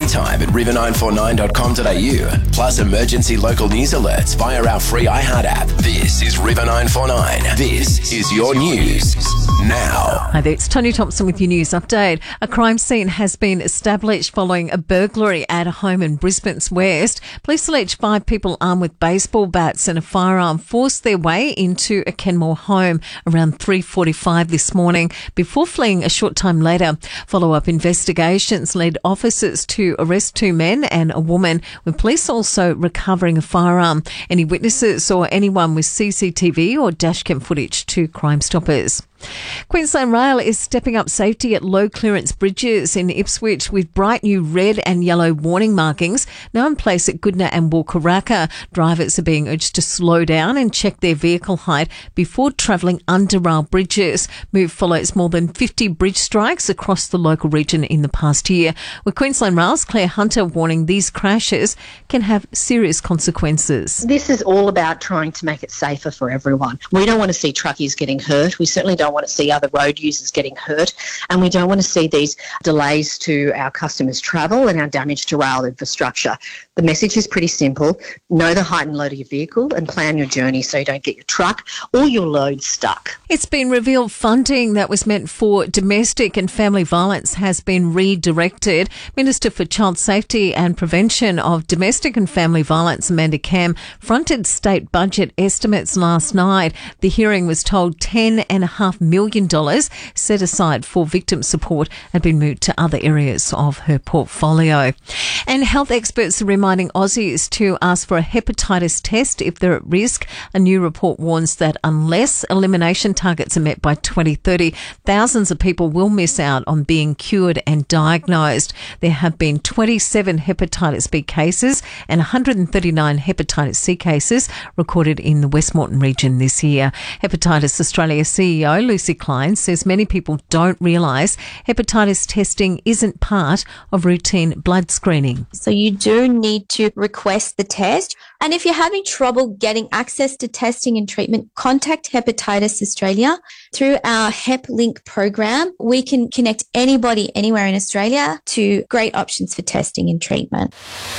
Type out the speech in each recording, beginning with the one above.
anytime at river949.com.au. Plus emergency local news alerts via our free iHeart app. This is River 949. This is your news now. Hi there, it's Tony Thompson with your news update. A crime scene has been established following a burglary at a home in Brisbane's West. Police allege 5 people armed with baseball bats and a firearm forced their way into a Kenmore home around 3:45 this morning before fleeing a short time later. Follow-up investigations led officers to arrest 2 men and a woman, with police also recovering a firearm. Any witnesses or anyone with CCTV or dashcam footage to Crime Stoppers. Queensland Rail is stepping up safety at low clearance bridges in Ipswich with bright new red and yellow warning markings now in place at Goodna and Wulkuraka. Drivers are being urged to slow down and check their vehicle height before travelling under rail bridges. Move follows more than 50 bridge strikes across the local region in the past year, with Queensland Rail's Claire Hunter warning these crashes can have serious consequences. This is all about trying to make it safer for everyone. We don't want to see truckies getting hurt. We certainly don't want to see other road users getting hurt, and we don't want to see these delays to our customers' travel and our damage to rail infrastructure. The message is pretty simple. Know the height and load of your vehicle and plan your journey so you don't get your truck or your load stuck. It's been revealed funding that was meant for domestic and family violence has been redirected. Minister for Child Safety and Prevention of Domestic and Family Violence, Amanda Cam, fronted state budget estimates last night. The hearing was told $10.5 million set aside for victim support had been moved to other areas of her portfolio. And health experts are reminding Aussies to ask for a hepatitis test if they're at risk. A new report warns that unless elimination targets are met by 2030, thousands of people will miss out on being cured and diagnosed. There have been 27 hepatitis B cases and 139 hepatitis C cases recorded in the Westmoreton region this year. Hepatitis Australia CEO Lucy Klein says many people don't realise hepatitis testing isn't part of routine blood screening. So you do need to request the test. And if you're having trouble getting access to testing and treatment, contact Hepatitis Australia. Through our HepLink program, we can connect anybody anywhere in Australia to great options for testing and treatment.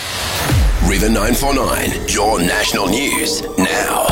River 949, your national news now.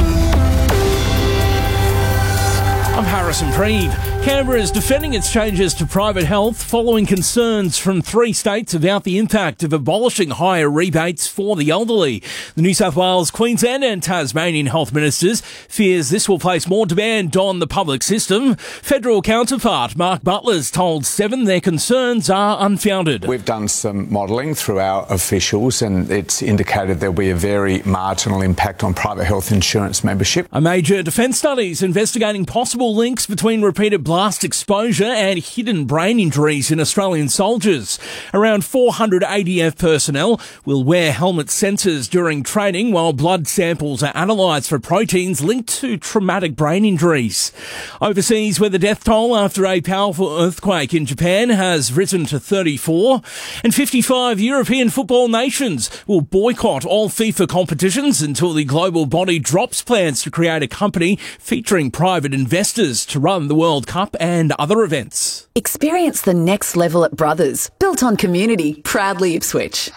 I'm Harrison Preeve. Canberra is defending its changes to private health following concerns from 3 states about the impact of abolishing higher rebates for the elderly. The New South Wales, Queensland and Tasmanian health ministers fears this will place more demand on the public system. Federal counterpart Mark Butler's told Seven their concerns are unfounded. We've done some modelling through our officials and it's indicated there'll be a very marginal impact on private health insurance membership. A major defence study is investigating possible links between repeated blast exposure and hidden brain injuries in Australian soldiers. Around 400 ADF personnel will wear helmet sensors during training while blood samples are analysed for proteins linked to traumatic brain injuries. Overseas, where the death toll after a powerful earthquake in Japan has risen to 34, and 55 European football nations will boycott all FIFA competitions until the global body drops plans to create a company featuring private investors to run the World Cup and other events. Experience the next level at Brothers, built on community, proudly Ipswich.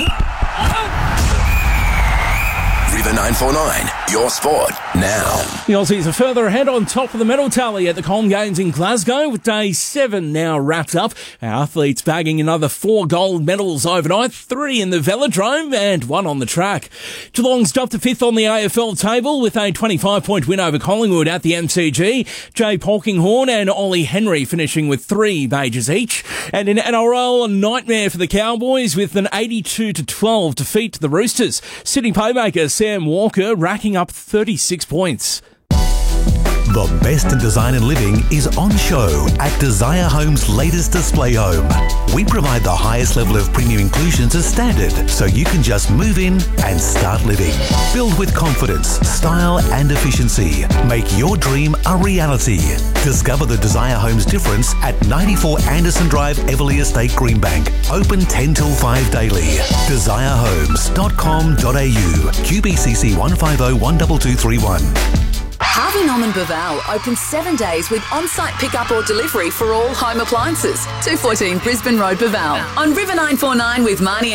River 949, your sport now. The Aussies are further ahead on top of the medal tally at the Com Games in Glasgow, with day 7 now wrapped up. Our athletes bagging another 4 gold medals overnight, 3 in the velodrome and 1 on the track. Geelong's jumped to 5th on the AFL table with a 25-point win over Collingwood at the MCG. Jay Polkinghorne and Ollie Henry finishing with 3 majors each. And in NRL, a nightmare for the Cowboys with an 82-12 defeat to the Roosters. Sydney playmaker Sam Walker racking up 36 points. The best in design and living is on show at Desire Home's latest display home. We provide the highest level of premium inclusions as standard, so you can just move in and start living. Build with confidence, style and efficiency. Make your dream a reality. Discover the Desire Home's difference at 94 Anderson Drive, Everleigh Estate, Greenbank. Open 10 till 5 daily. DesireHomes.com.au. QBCC 150-12231. Harvey Norman Baval opens 7 days with on-site pickup or delivery for all home appliances. 214 Brisbane Road, Baval. On River 949 with Marnie